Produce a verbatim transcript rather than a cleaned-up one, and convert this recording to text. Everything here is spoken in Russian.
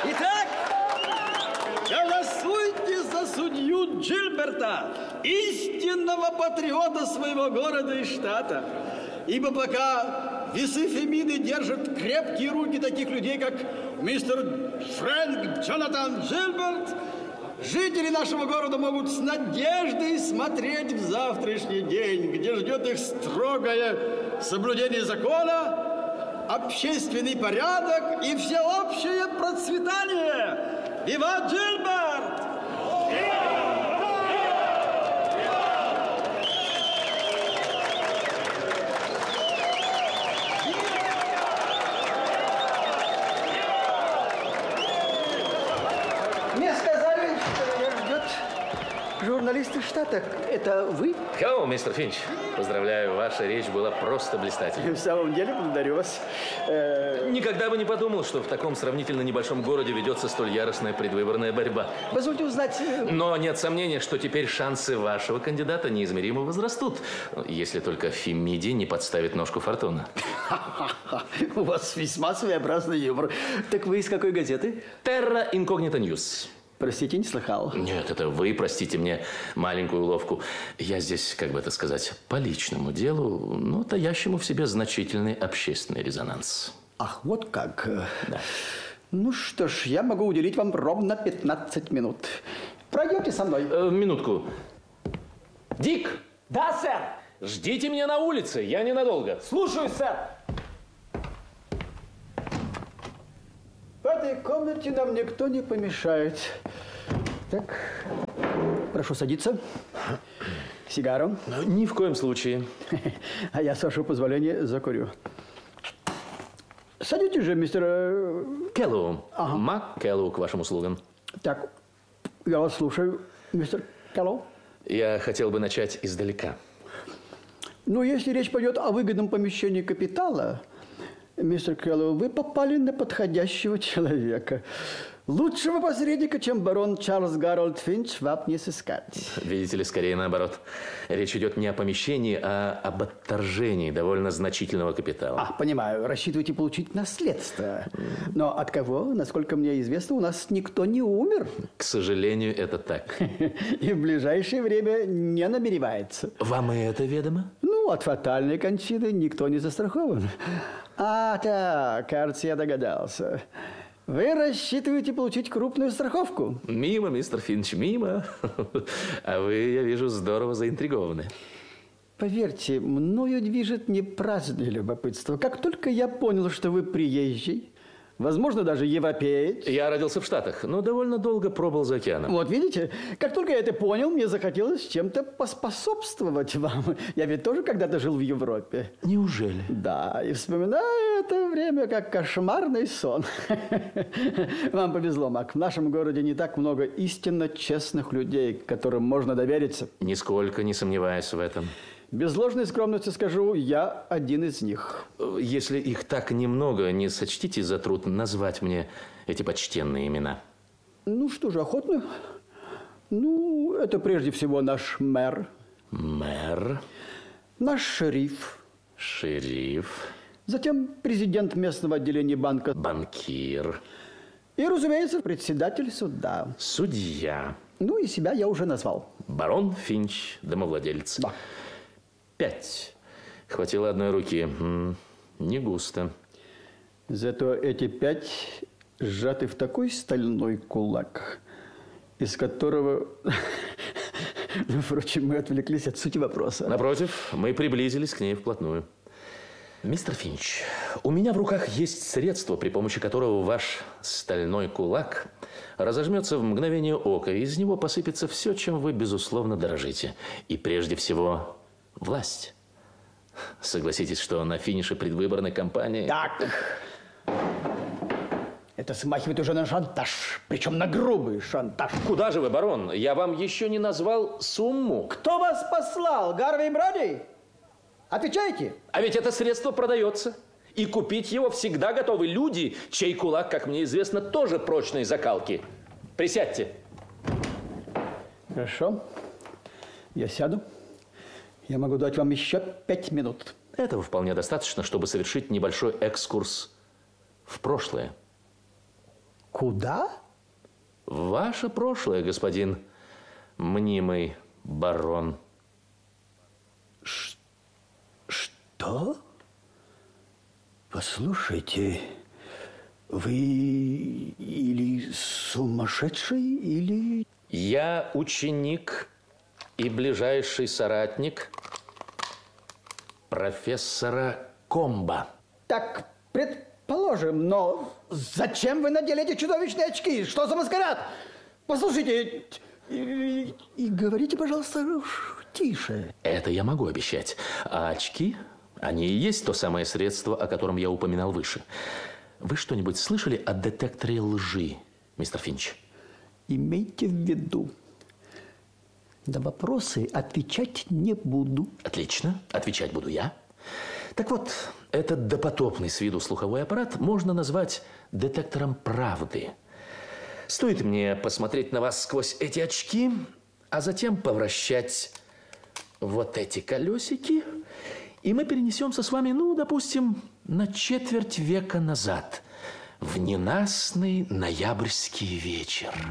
Итак, голосуйте за судью Джильберта, истинного патриота своего города и штата. Ибо пока весы Фемиды держат крепкие руки таких людей, как мистер Фрэнк Джонатан Джильберт, жители нашего города могут с надеждой смотреть в завтрашний день, где ждет их строгое соблюдение закона, общественный порядок и всеобщее процветание. Виват Джильберт! Журналисты штата, это вы? Hello, мистер Финч. Поздравляю, ваша речь была просто блистательной. В самом деле, благодарю вас. Э... Никогда бы не подумал, что в таком сравнительно небольшом городе ведется столь яростная предвыборная борьба. Позвольте узнать... Но нет сомнения, что теперь шансы вашего кандидата неизмеримо возрастут, если только Фемиде не подставит ножку фортуны. У вас весьма своеобразный юмор. Так вы из какой газеты? Terra Incognita News. Простите, не слыхал. Нет, это вы, простите мне маленькую уловку. Я здесь, как бы это сказать, по личному делу, но таящему в себе значительный общественный резонанс. Ах, вот как. Да. Ну что ж, я могу уделить вам ровно пятнадцать минут. Пройдете со мной? Э, минутку. Дик! Да, сэр! Ждите меня на улице, я ненадолго. Слушаю, сэр! В этой комнате нам никто не помешает. Так, прошу садиться. Сигару? Ни в коем случае. А я, с вашего позволения, закурю. Садитесь же, мистер... Келлоу. Ага. Мак Келлоу к вашим услугам. Так, я вас слушаю, мистер Келлоу. Я хотел бы начать издалека. Ну, если речь пойдет о выгодном помещении капитала, мистер Келлоу, вы попали на подходящего человека. Лучшего посредника, чем барон Чарльз Гарольд Финч, вам не сыскать. Видите ли, скорее наоборот. Речь идет не о помещении, а об отторжении довольно значительного капитала. А, понимаю. Рассчитываете получить наследство. Но от кого, насколько мне известно, у нас никто не умер. К сожалению, это так. И в ближайшее время не намеревается. Вам и это ведомо? Ну, от фатальной кончины никто не застрахован. А, так, кажется, я догадался. Вы рассчитываете получить крупную страховку? Мимо, мистер Финч, мимо. А вы, я вижу, здорово заинтригованы. Поверьте, мною движет не праздное любопытство. Как только я понял, что вы приезжий, возможно, даже европеец. Я родился в Штатах, но довольно долго пробыл за океаном. Вот видите, как только я это понял, мне захотелось чем-то поспособствовать вам. Я ведь тоже когда-то жил в Европе. Неужели? Да, и вспоминаю это время как кошмарный сон. Вам повезло, Мак. В нашем городе не так много истинно честных людей, которым можно довериться. Нисколько не сомневаюсь в этом. Без ложной скромности скажу, я один из них. Если их так немного, не сочтите за труд назвать мне эти почтенные имена. Ну что же, охотно. Ну, это прежде всего наш мэр. Мэр. Наш шериф. Шериф. Затем президент местного отделения банка. Банкир. И, разумеется, председатель суда. Судья. Ну и себя я уже назвал. Барон Финч, домовладелец. Да. Пять. Хватило одной руки. М-м, не густо. Зато эти пять сжаты в такой стальной кулак, из которого... Впрочем, мы отвлеклись от сути вопроса. Напротив, мы приблизились к ней вплотную. Мистер Финч, у меня в руках есть средство, при помощи которого ваш стальной кулак разожмется в мгновение ока, и из него посыпется все, чем вы, безусловно, дорожите. И прежде всего... власть. Согласитесь, что на финише предвыборной кампании... Так. Это смахивает уже на шантаж. Причем на грубый шантаж. Куда же вы, барон? Я вам еще не назвал сумму. Кто вас послал? Гарвей Броди? Отвечайте. А ведь это средство продается. И купить его всегда готовы люди, чей кулак, как мне известно, тоже прочной закалки. Присядьте. Хорошо. Я сяду. Я могу дать вам еще пять минут. Этого вполне достаточно, чтобы совершить небольшой экскурс в прошлое. Куда? Ваше прошлое, господин мнимый барон. Ш- что? Послушайте, вы или сумасшедший, или... Я ученик и ближайший соратник профессора Комба. Так, предположим, но зачем вы надели эти чудовищные очки? Что за маскарад? Послушайте, и, и говорите, пожалуйста, тише. Это я могу обещать. А очки, они и есть то самое средство, о котором я упоминал выше. Вы что-нибудь слышали о детекторе лжи, мистер Финч? Имейте в виду, на вопросы отвечать не буду. Отлично, отвечать буду я. Так вот, этот допотопный с виду слуховой аппарат можно назвать детектором правды. Стоит мне посмотреть на вас сквозь эти очки, а затем повращать вот эти колесики, и мы перенесемся с вами, ну, допустим, на четверть века назад, в ненастный ноябрьский вечер.